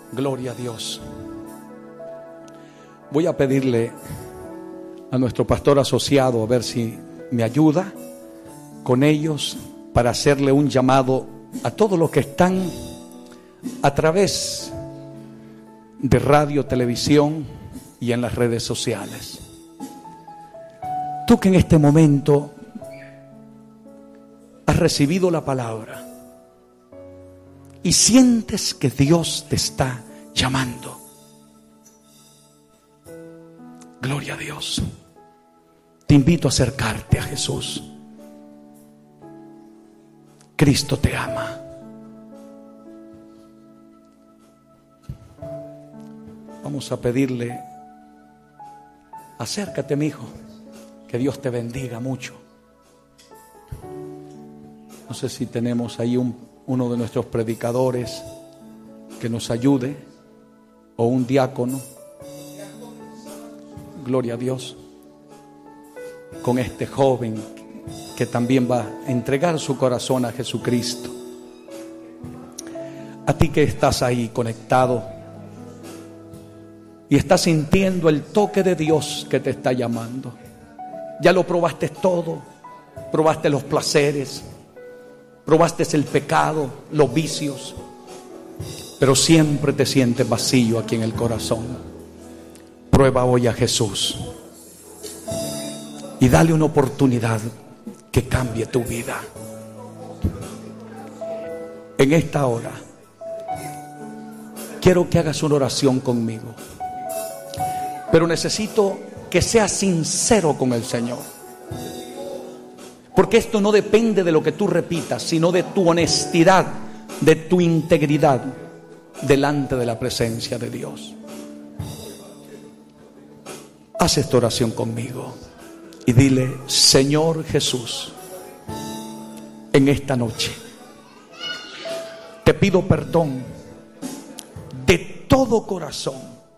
Gloria a Dios. Voy a pedirle a nuestro pastor asociado a ver si me ayuda con ellos para hacerle un llamado a todos los que están a través de radio, televisión y en las redes sociales. Tú que en este momento has recibido la palabra y sientes que Dios te está llamando. Gloria a Dios. Te invito a acercarte a Jesús. Cristo te ama. Vamos a pedirle, acércate, mi hijo, que Dios te bendiga mucho. No sé si tenemos ahí uno de nuestros predicadores que nos ayude, o un diácono. Gloria a Dios. Con este joven que también va a entregar su corazón a Jesucristo. A ti que estás ahí conectado y estás sintiendo el toque de Dios que te está llamando. Ya lo probaste todo, probaste los placeres, probaste el pecado, los vicios, pero siempre te sientes vacío aquí en el corazón. Prueba hoy a Jesús y dale una oportunidad que cambie tu vida. En esta hora quiero que hagas una oración conmigo, pero necesito que seas sincero con el Señor, porque esto no depende de lo que tú repitas, sino de tu honestidad, de tu integridad delante de la presencia de Dios. Haz esta oración conmigo y dile: Señor Jesús, en esta noche te pido perdón de todo corazón.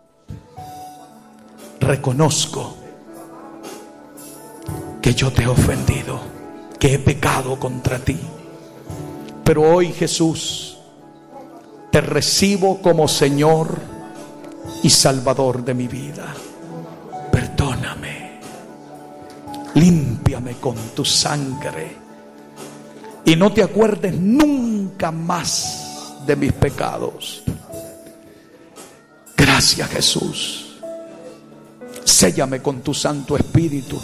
Reconozco que yo te he ofendido, que he pecado contra ti, pero hoy, Jesús, te recibo como Señor y Salvador de mi vida. Perdóname, límpiame con tu sangre y no te acuerdes nunca más de mis pecados. Gracias, Jesús. Séllame con tu Santo Espíritu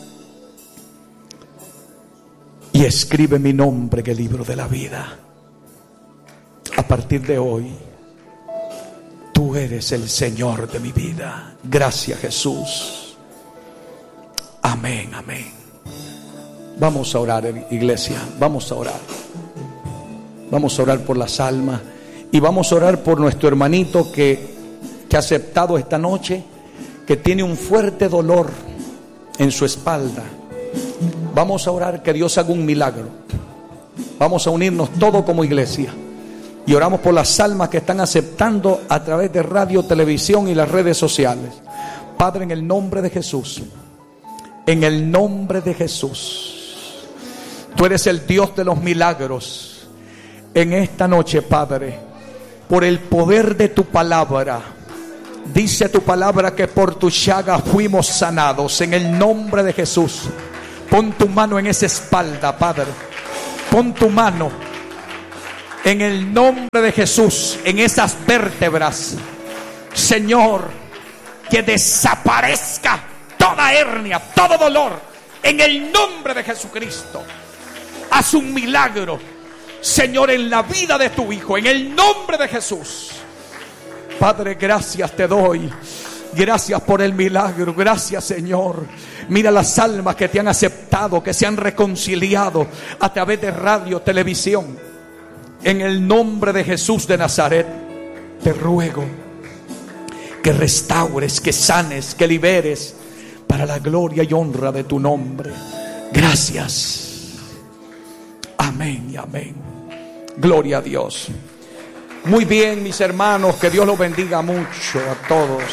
y escribe mi nombre en el libro de la vida. A partir de hoy, tú eres el Señor de mi vida. Gracias, Jesús. Amén, amén. Vamos a orar, iglesia. Vamos a orar. Vamos a orar por las almas y vamos a orar por nuestro hermanito que ha aceptado esta noche, que tiene un fuerte dolor en su espalda. Vamos a orar que Dios haga un milagro. Vamos a unirnos todos como iglesia y oramos por las almas que están aceptando a través de radio, televisión y las redes sociales. Padre, en el nombre de Jesús, en el nombre de Jesús, tú eres el Dios de los milagros. En esta noche, Padre, por el poder de tu palabra, dice tu palabra que por tu llaga fuimos sanados. En el nombre de Jesús, pon tu mano en esa espalda, Padre. Pon tu mano en el nombre de Jesús en esas vértebras. Señor, que desaparezca toda hernia, todo dolor, en el nombre de Jesucristo. Haz un milagro, Señor, en la vida de tu hijo, en el nombre de Jesús. Padre, gracias te doy. Gracias por el milagro. Gracias, Señor. Mira las almas que te han aceptado, que se han reconciliado a través de radio, televisión. En el nombre de Jesús de Nazaret, te ruego que restaures, que sanes, que liberes, para la gloria y honra de tu nombre. Gracias. Amén y amén. Gloria a Dios. Muy bien, mis hermanos, que Dios los bendiga mucho a todos.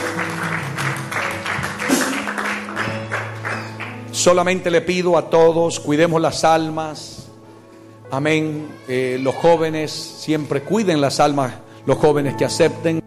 Solamente le pido a todos, cuidemos las almas. Amén. Los jóvenes siempre cuiden las almas, Los jóvenes que acepten.